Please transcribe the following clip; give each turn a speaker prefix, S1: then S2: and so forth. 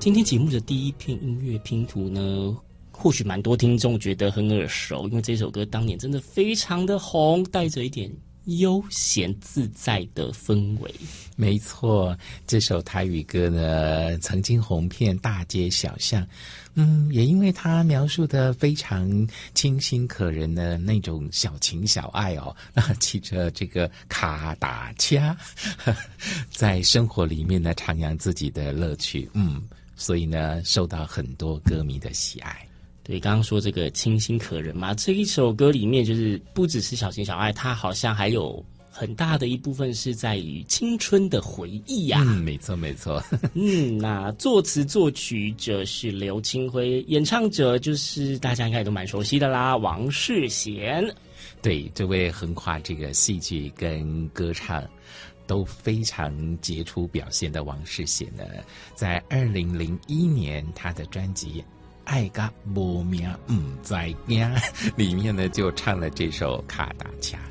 S1: 今天节目的第一片音乐拼图呢，或许蛮多听众觉得很耳熟，因为这首歌当年真的非常的红，带着一点悠闲自在的氛围。
S2: 没错，这首台语歌呢，曾经红遍大街小巷。也因为它描述的非常清新可人的那种小情小爱哦，骑着这个卡达车，在生活里面呢徜徉自己的乐趣。所以呢，受到很多歌迷的喜爱。
S1: 对，刚刚说这个清新可人嘛，这一首歌里面就是不只是小情小爱，它好像还有很大的一部分是在于青春的回忆呀。
S2: 没错没错。
S1: 那作词作曲者是刘清辉，演唱者就是大家应该也都蛮熟悉的啦，王世贤。
S2: 对，这位横跨这个戏剧跟歌唱都非常杰出表现的王世贤呢，在2001年他的专辑爱甲无名不知惊里面呢就唱了这首卡达恰。